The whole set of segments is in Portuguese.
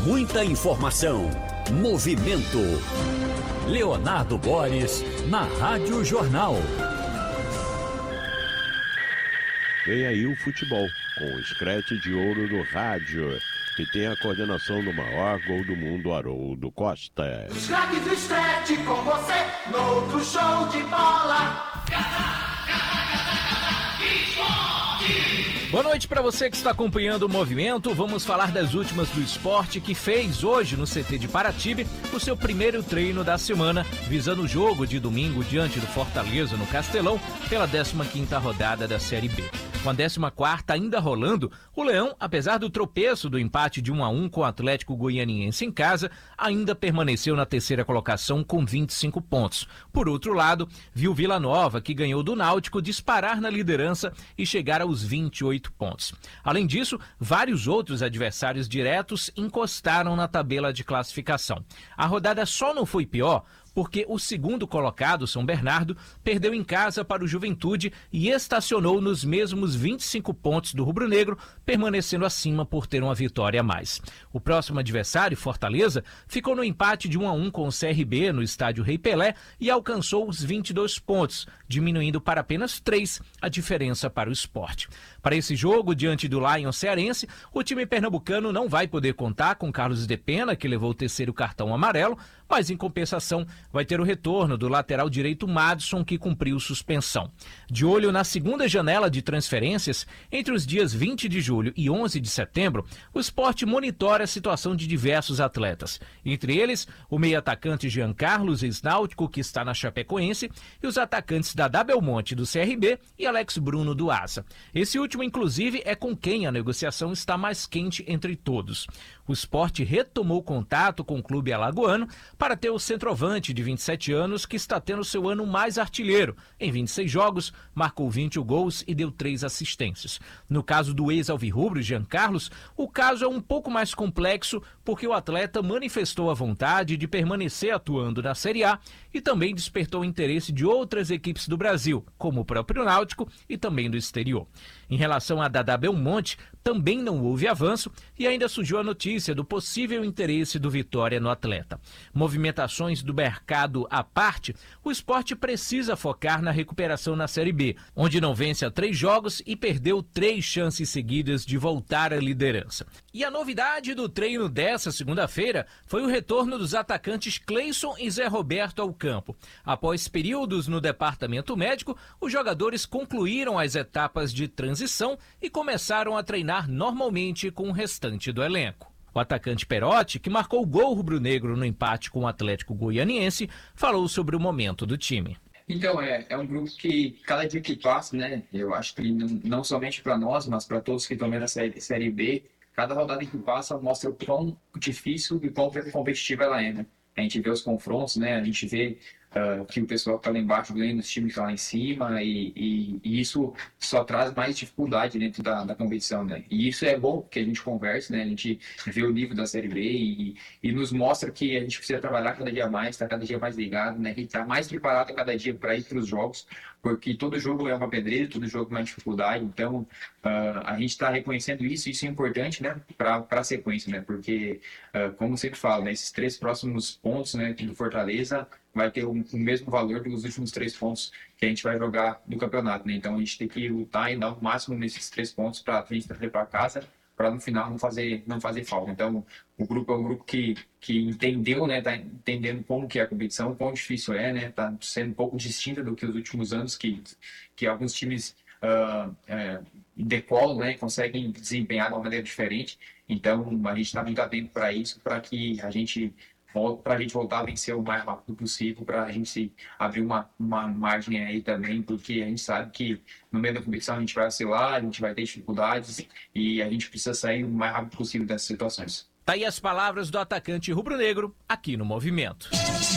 Muita informação. Movimento. Leonardo Boris, na Rádio Jornal. Vem aí o futebol, com o scratch de ouro do rádio, que tem a coordenação do maior gol do mundo, Haroldo Costa. Os craques do scratch com você, no outro show de bola. Boa noite para você que está acompanhando o movimento. Vamos falar das últimas do esporte, que fez hoje no CT de Paratibe o seu primeiro treino da semana, visando o jogo de domingo diante do Fortaleza no Castelão pela 15ª rodada da Série B. Com a 14ª ainda rolando, o Leão, apesar do tropeço do empate de 1-1 com o Atlético Goianiense em casa, ainda permaneceu na terceira colocação com 25 pontos. Por outro lado, viu Vila Nova, que ganhou do Náutico, disparar na liderança e chegar aos 28 pontos. Além disso, vários outros adversários diretos encostaram na tabela de classificação. A rodada só não foi pior porque o segundo colocado, São Bernardo, perdeu em casa para o Juventude e estacionou nos mesmos 25 pontos do rubro-negro, permanecendo acima por ter uma vitória a mais. O próximo adversário, Fortaleza, ficou no empate de 1-1 com o CRB no estádio Rei Pelé e alcançou os 22 pontos, diminuindo para apenas 3 a diferença para o Sport. Para esse jogo, diante do Lion cearense, o time pernambucano não vai poder contar com Carlos de Pena, que levou o terceiro cartão amarelo, mas em compensação vai ter o retorno do lateral direito Madison, que cumpriu suspensão. De olho na segunda janela de transferências, entre os dias 20 de julho e 11 de setembro, o Sport monitora a situação de diversos atletas. Entre eles, o meio-atacante Jean Carlos ex-Náutico, que está na Chapecoense, e os atacantes Dadá Belmonte, do CRB, e Alex Bruno, do Asa. Esse último, inclusive, é com quem a negociação está mais quente entre todos. O Sport retomou contato com o clube alagoano para ter o centroavante de 27 anos, que está tendo seu ano mais artilheiro. Em 26 jogos, marcou 20 gols e deu 3 assistências. No caso do ex-alvirrubro, Jean Carlos, o caso é um pouco mais complexo, porque o atleta manifestou a vontade de permanecer atuando na Série A e também despertou o interesse de outras equipes do Brasil, como o próprio Náutico e também do exterior. Em relação a Dadá Belmonte, também não houve avanço e ainda surgiu a notícia do possível interesse do Vitória no atleta. Movimentações do mercado à parte, o Sport precisa focar na recuperação na Série B, onde não vence há 3 jogos e perdeu 3 chances seguidas de voltar à liderança. E a novidade do treino dessa segunda-feira foi o retorno dos atacantes Cleison e Zé Roberto ao campo. Após períodos no departamento médico, os jogadores concluíram as etapas de transição e começaram a treinar normalmente com o restante do elenco. O atacante Perotti, que marcou o gol rubro-negro no empate com o Atlético Goianiense, falou sobre o momento do time. Então, é um grupo que, cada dia que passa, né, eu acho que não somente para nós, mas para todos que estão vendo a série B, cada rodada que passa mostra o quão difícil e quão competitiva ela é, né? A gente vê os confrontos, né? A gente vê que o pessoal que está lá embaixo ganha os times que estão lá em cima e isso só traz mais dificuldade dentro da competição, né? E isso é bom que a gente converse, né? A gente vê o nível da Série B e nos mostra que a gente precisa trabalhar cada dia mais, estar cada dia mais ligado, né? A gente está mais preparado cada dia para ir para os jogos, porque todo jogo é uma pedreira, todo jogo é uma dificuldade, então a gente está reconhecendo isso é importante, né? Para a sequência, né? Porque, como eu sempre falo, né? Esses 3 próximos pontos, né? Do Fortaleza vai ter o mesmo valor dos últimos 3 pontos que a gente vai jogar no campeonato, né? Então a gente tem que lutar e dar o máximo nesses 3 pontos para a gente trazer para casa, para no final não fazer falta. Então o grupo é um grupo que entendeu, né? Tá entendendo como que é a competição, quão difícil é, né? Tá sendo um pouco distinta do que os últimos anos que alguns times decolam, né? Conseguem desempenhar de uma maneira diferente. Então a gente está muito atento para isso, para que a gente voltar a vencer o mais rápido possível, para a gente abrir uma margem aí também, porque a gente sabe que no meio da competição a gente vai vacilar, a gente vai ter dificuldades e a gente precisa sair o mais rápido possível dessas situações. Tá aí as palavras do atacante rubro-negro aqui no Movimento.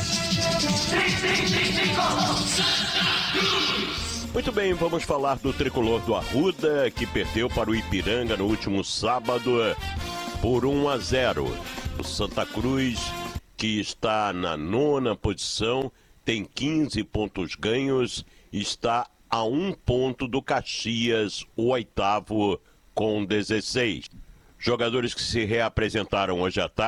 Muito bem, vamos falar do tricolor do Arruda, que perdeu para o Ipiranga no último sábado por 1-0. O Santa Cruz, que está na 9ª posição, tem 15 pontos ganhos, está a 1 ponto do Caxias, o 8º, com 16. Jogadores que se reapresentaram hoje à tarde.